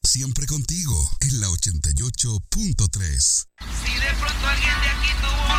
Siempre contigo en la 88.3. Si de pronto alguien de aquí tuvo